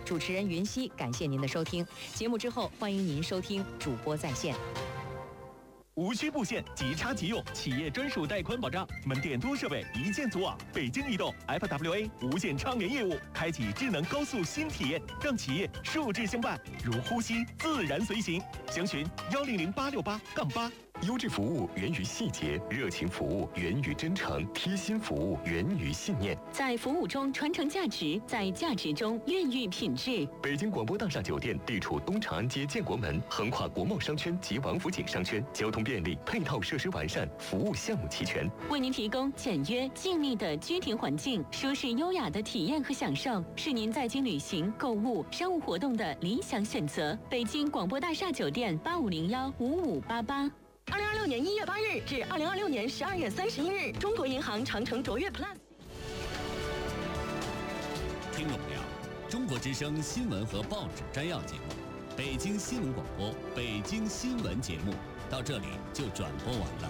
主持人云溪，感谢您的收听。节目之后，欢迎您收听主播在线。 无需布线，即插即用，企业专属带宽保障，门店多设备，一键组网。北京移动 FWA 无线畅联业务，开启智能高速新体验，让企业数字相伴，如呼吸，自然随行。详询100868-8。 优质服务源于细节，热情服务源于真诚，贴心服务源于信念。 在服务中传承价值，在价值中孕育品质。 北京广播大厦酒店地处东长安街建国门，横跨国贸商圈及王府井商圈，交通便利，配套设施完善，服务项目齐全， 为您提供简约静谧的居庭环境，舒适优雅的体验和享受，是您在京旅行、购物、商务活动的理想选择。北京广播大厦酒店85015588。 2026年1月8日至2026年12月31日，中国银行长城卓越 Plus。 听众朋友，中国之声新闻和报纸摘要节目，北京新闻广播北京新闻节目到这里就转播完了。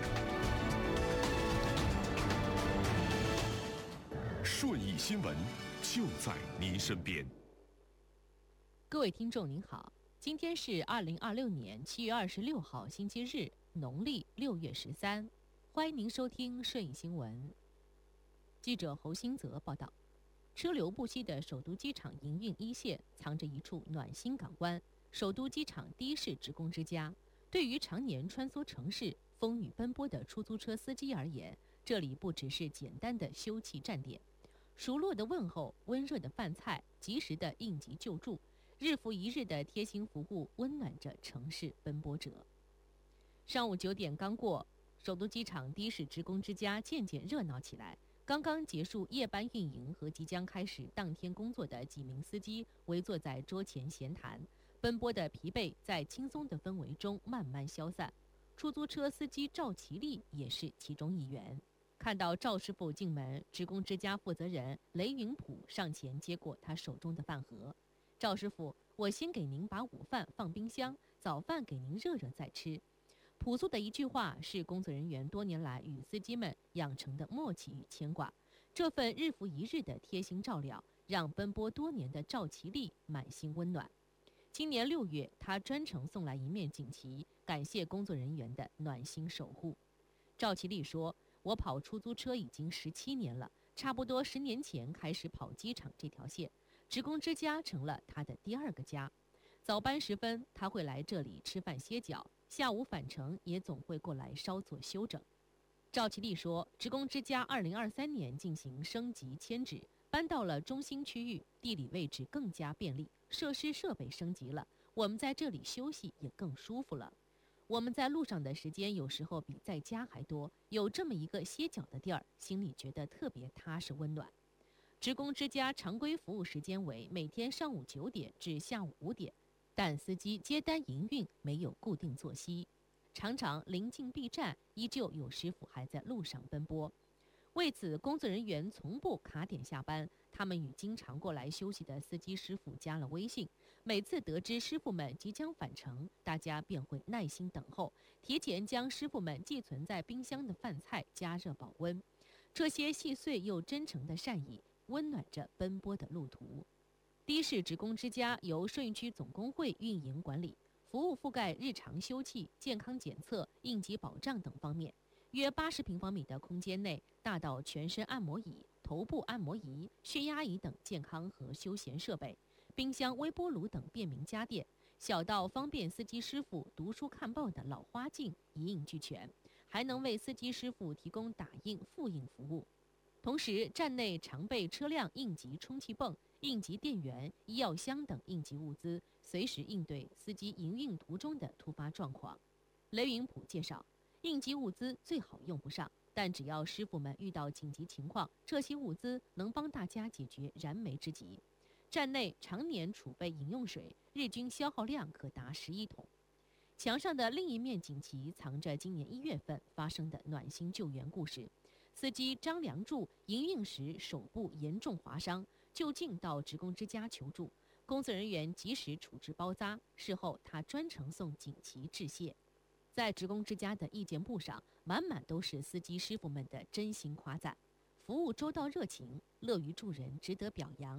顺义新闻就在您身边。 各位听众您好，今天是2026年7月26号星期日，农历6月13，欢迎您收听顺义新闻。记者侯新泽报道，车流不息的首都机场营运一线藏着一处暖心港湾——首都机场的士职工之家。对于常年穿梭城市、风雨奔波的出租车司机而言，这里不只是简单的休憩站点，熟络的问候、温热的饭菜、及时的应急救助，日复一日的贴心服务温暖着城市奔波者。上午9点刚过，首都机场的士职工之家渐渐热闹起来。刚刚结束夜班运营和即将开始当天工作的几名司机围坐在桌前闲谈，奔波的疲惫在轻松的氛围中慢慢消散。出租车司机赵其利也是其中一员。看到赵师傅进门，职工之家负责人雷云普上前接过他手中的饭盒。赵师傅，我先给您把午饭放冰箱，早饭给您热热再吃。朴素的一句话，是工作人员多年来与司机们养成的默契与牵挂。这份日复一日的贴心照料，让奔波多年的赵其利满心温暖。今年6月，他专程送来一面锦旗，感谢工作人员的暖心守护。赵其利说：“我跑出租车已经17年了，差不多10年前开始跑机场这条线，职工之家成了他的第2个家。早班时分，他会来这里吃饭歇脚。下午返程也总会过来稍作休整。”赵其利说，职工之家2023年进行升级迁址，搬到了中心区域，地理位置更加便利，设施设备升级了，我们在这里休息也更舒服了。我们在路上的时间有时候比在家还多，有这么一个歇脚的地儿，心里觉得特别踏实温暖。职工之家常规服务时间为每天上午9点至下午5点。但司机接单营运没有固定作息，常常临近闭站，依旧有师傅还在路上奔波。为此，工作人员从不卡点下班，他们与经常过来休息的司机师傅加了微信。每次得知师傅们即将返程，大家便会耐心等候，提前将师傅们寄存在冰箱的饭菜加热保温。这些细碎又真诚的善意，温暖着奔波的路途。的士职工之家由顺义区总工会运营管理，服务覆盖日常休憩、健康检测、应急保障等方面。约80平方米的空间内，大到全身按摩椅、头部按摩仪、血压仪等健康和休闲设备，冰箱、微波炉等便民家电，小到方便司机师傅读书看报的老花镜，一应俱全，还能为司机师傅提供打印、复印服务。同时，站内常备车辆应急充气泵、应急电源、医药箱等应急物资，随时应对司机营运途中的突发状况。雷云普介绍，应急物资最好用不上，但只要师傅们遇到紧急情况，这些物资能帮大家解决燃眉之急。站内常年储备饮用水，日均消耗量可达11桶。墙上的另一面锦旗藏着今年1月份发生的暖心救援故事。司机张良柱营运时手部严重划伤，就近到职工之家求助，工作人员及时处置包扎，事后他专程送锦旗致谢。在职工之家的意见簿上，满满都是司机师傅们的真心夸赞，服务周到热情，乐于助人，值得表扬。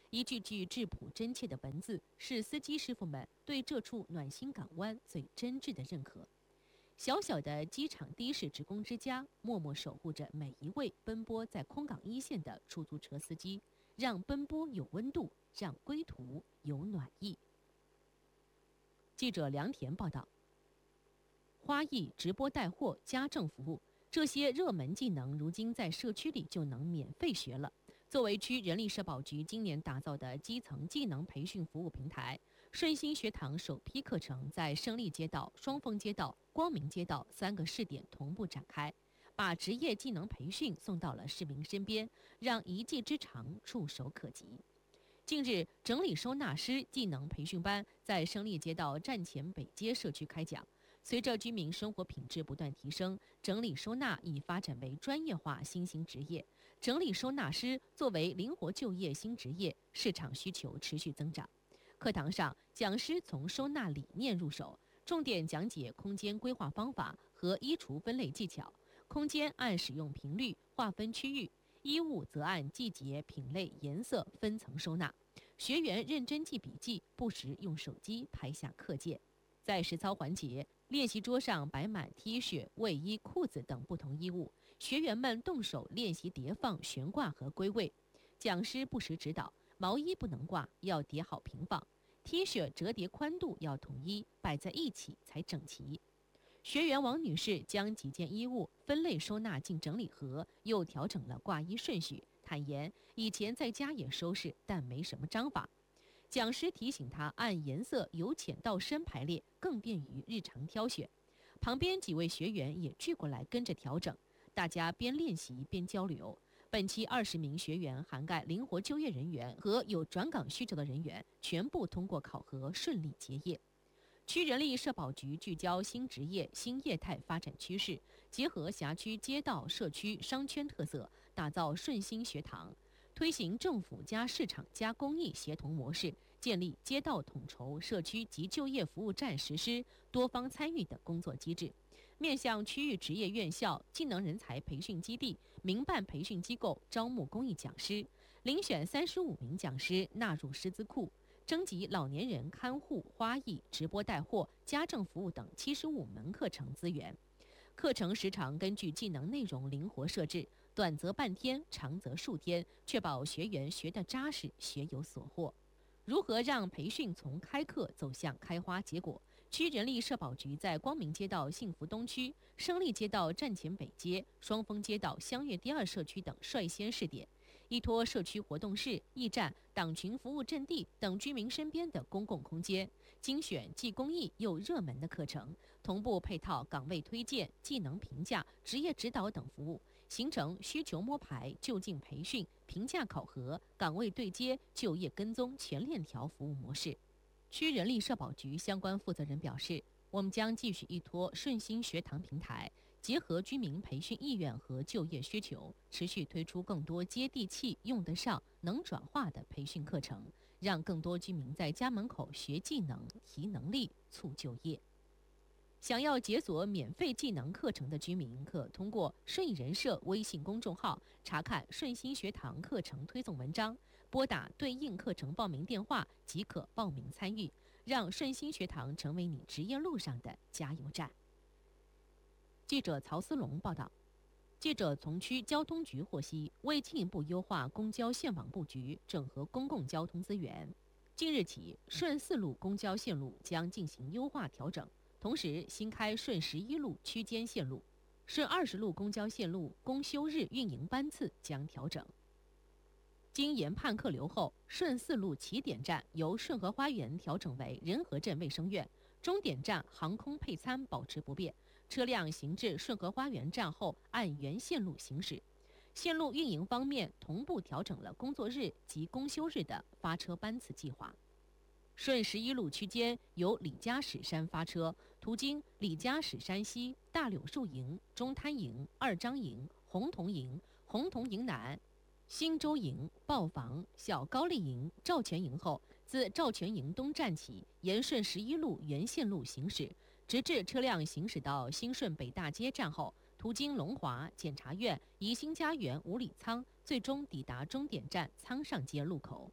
一句句质朴真切的文字，是司机师傅们对这处暖心港湾最真挚的认可。小小的机场的士职工之家，默默守护着每一位奔波在空港一线的出租车司机，让奔波有温度，让归途有暖意。记者梁田报道。花艺、直播带货、家政服务，这些热门技能如今在社区里就能免费学了。作为区人力社保局今年打造的基层技能培训服务平台，顺心学堂首批课程在胜利街道、双峰街道、光明街道3个试点同步展开，把职业技能培训送到了市民身边，让一技之长触手可及。近日，整理收纳师技能培训班在胜利街道站前北街社区开讲。随着居民生活品质不断提升，整理收纳已发展为专业化新兴职业。整理收纳师作为灵活就业新职业，市场需求持续增长。课堂上，讲师从收纳理念入手，重点讲解空间规划方法和衣橱分类技巧。空间按使用频率划分区域，衣物则按季节、品类、颜色分层收纳。学员认真记笔记，不时用手机拍下课件。在实操环节，练习桌上摆满 T 恤、卫衣、裤子等不同衣物，学员们动手练习叠放、悬挂和归位。讲师不时指导：毛衣不能挂，要叠好平放；T 恤折叠宽度要统一，摆在一起才整齐。学员王女士将几件衣物分类收纳进整理盒，又调整了挂衣顺序。坦言以前在家也收拾，但没什么章法。讲师提醒他按颜色由浅到深排列，更便于日常挑选。旁边几位学员也聚过来跟着调整，大家边练习边交流。本期20名学员涵盖灵活就业人员和有转岗需求的人员，全部通过考核顺利结业。区人力社保局聚焦新职业、新业态发展趋势，结合辖区街道、社区、商圈特色，打造顺心学堂。推行政府加市场加公益协同模式，建立街道统筹、社区及就业服务站实施、多方参与等工作机制，面向区域职业院校、技能人才培训基地、民办培训机构招募公益讲师，遴选35名讲师纳入师资库，征集老年人看护、花艺、直播带货、家政服务等75门课程资源。课程时长根据技能内容灵活设置，短则半天，长则数天，确保学员学得扎实，学有所获。如何让培训从开课走向开花结果？区人力社保局在光明街道幸福东区、胜利街道站前北街、双峰街道香悦第2社区等率先试点，依托社区活动室、驿站、党群服务阵地等居民身边的公共空间，精选既公益又热门的课程，同步配套岗位推荐、技能评价、职业指导等服务，形成需求摸排、就近培训、评价考核、岗位对接、就业跟踪全链条服务模式。区人力社保局相关负责人表示，我们将继续依托顺心学堂平台，结合居民培训意愿和就业需求，持续推出更多接地气、用得上、能转化的培训课程，让更多居民在家门口学技能、提能力、促就业。想要解锁免费技能课程的居民，可通过顺人社微信公众号查看顺心学堂课程推送文章，拨打对应课程报名电话即可报名参与，让顺心学堂成为你职业路上的加油站。记者曹思龙报道。记者从区交通局获悉，为进一步优化公交线网布局，整合公共交通资源，近日起，顺4路公交线路将进行优化调整。同时，新开顺11路区间线路，顺20路公交线路公休日运营班次将调整。经研判客流后，顺4路起点站由顺和花园调整为仁和镇卫生院，终点站航空配餐保持不变，车辆行至顺和花园站后按原线路行驶。线路运营方面，同步调整了工作日及公休日的发车班次计划。顺11路区间由李家史山发车，途经李家史山西、大柳树营、中滩营、二张营、红桐营、红桐营南、新洲营、豹房、小高丽营、赵全营后，自赵全营东站起，沿顺11路原线路行驶，直至车辆行驶到新顺北大街站后，途经龙华、检察院、宜兴家园、五里仓，最终抵达终点站仓上街路口。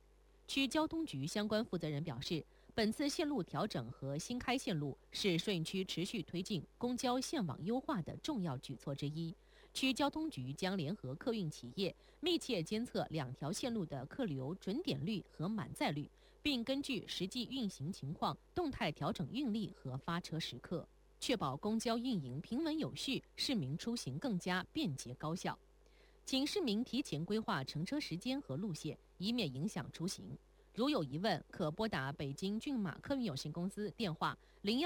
区交通局相关负责人表示，本次线路调整和新开线路是顺义区持续推进公交线网优化的重要举措之一。区交通局将联合客运企业，密切监测2条线路的客流准点率和满载率，并根据实际运行情况动态调整运力和发车时刻，确保公交运营平稳有序，市民出行更加便捷高效。请市民提前规划乘车时间和路线，以免影响出行。如有疑问，可拨打北京骏马客运有限公司电话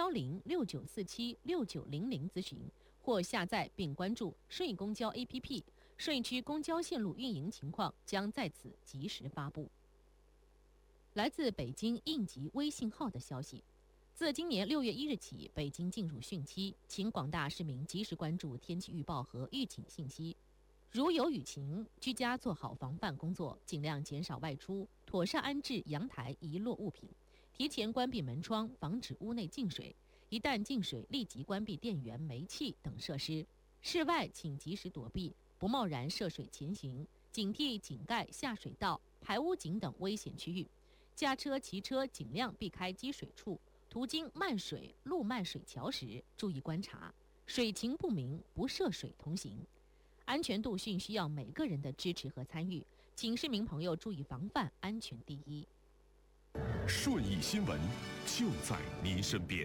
01069476900咨询，或下载并关注顺义公交 APP， 顺义区公交线路运营情况将在此及时发布。来自北京应急微信号的消息，自今年6月1日起，北京进入汛期，请广大市民及时关注天气预报和预警信息。如有雨情，居家做好防范工作，尽量减少外出，妥善安置阳台遗落物品，提前关闭门窗，防止屋内进水。一旦进水，立即关闭电源、煤气等设施。室外请及时躲避，不贸然涉水前行，警惕井盖、下水道、排污井等危险区域。驾车、骑车尽量避开积水处，途经漫水、路漫水桥时，注意观察，水情不明不涉水同行。安全度训需要每个人的支持和参与，请市民朋友注意防范，安全第一。 顺义新闻就在您身边。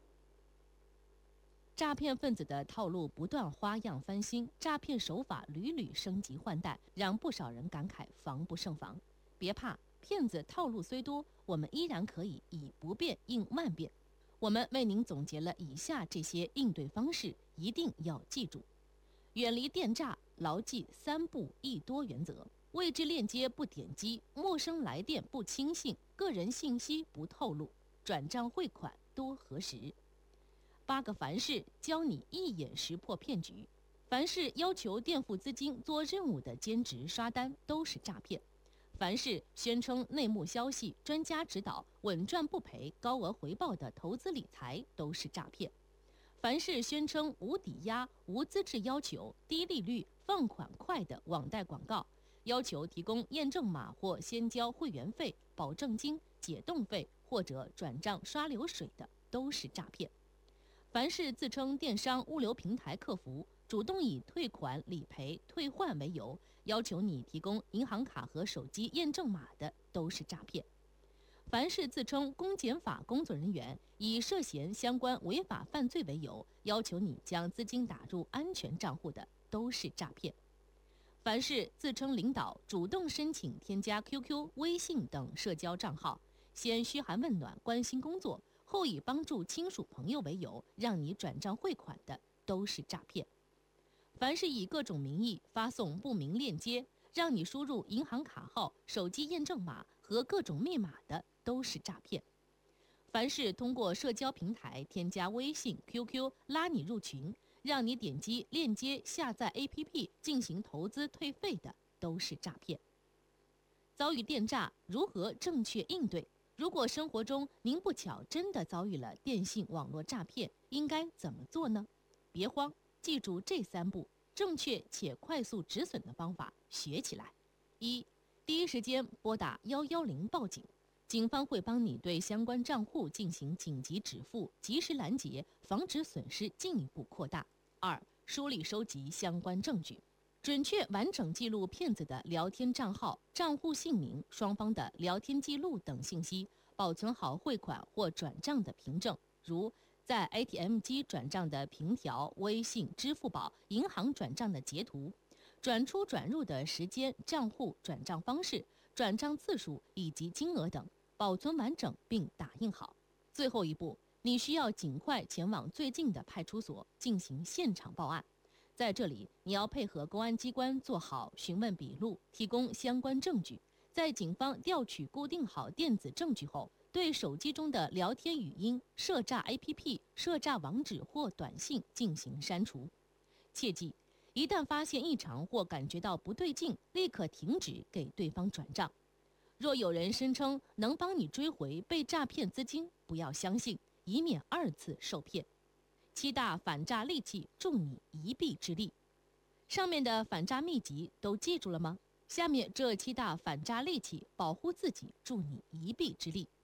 诈骗分子的套路不断花样翻新，诈骗手法屡屡升级换代，让不少人感慨防不胜防。别怕，骗子套路虽多，我们依然可以以不变应万变。我们为您总结了以下这些应对方式，一定要记住。远离电诈，牢记3不1多原则：未知链接不点击，陌生来电不轻信，个人信息不透露，转账汇款多核实。8个凡是教你一眼识破骗局。凡是要求垫付资金做任务的兼职刷单都是诈骗。凡是宣称内幕消息、专家指导、稳赚不赔、高额回报的投资理财都是诈骗。凡是宣称无抵押、无资质要求、低利率、放款快的网贷广告，要求提供验证码或先交会员费、保证金、解冻费或者转账刷流水的，都是诈骗。凡是自称电商物流平台客服，主动以退款、理赔、退换为由，要求你提供银行卡和手机验证码的，都是诈骗。凡是自称公检法工作人员，以涉嫌相关违法犯罪为由，要求你将资金打入安全账户的，都是诈骗。凡是自称领导，主动申请添加 QQ、微信等社交账号，先嘘寒问暖、关心工作，后以帮助亲属朋友为由，让你转账汇款的，都是诈骗。凡是以各种名义发送不明链接，让你输入银行卡号、手机验证码和各种密码的，都是诈骗。凡是通过社交平台添加微信、QQ 拉你入群，让你点击链接下载 APP 进行投资退费的，都是诈骗。遭遇电诈，如何正确应对？如果生活中您不巧真的遭遇了电信网络诈骗，应该怎么做呢？别慌，记住这3步，正确且快速止损的方法学起来。1. 第一时间拨打110报警，警方会帮你对相关账户进行紧急止付，及时拦截，防止损失进一步扩大。2. 梳理收集相关证据，准确完整记录骗子的聊天账号、账户姓名、双方的聊天记录等信息，保存好汇款或转账的凭证，如在 ATM 机转账的凭条、微信、支付宝、银行转账的截图，转出转入的时间、账户、转账方式、转账次数以及金额等，保存完整并打印好。最后一步，你需要尽快前往最近的派出所进行现场报案。在这里，你要配合公安机关做好询问笔录，提供相关证据。在警方调取固定好电子证据后，对手机中的聊天语音、涉诈 APP、涉诈网址或短信进行删除。切记，一旦发现异常或感觉到不对劲，立刻停止给对方转账。若有人声称能帮你追回被诈骗资金，不要相信，以免2次受骗。7大反诈利器，助你一臂之力。上面的反诈秘籍都记住了吗？ 下面这7大反诈利器，保护自己，助你一臂之力。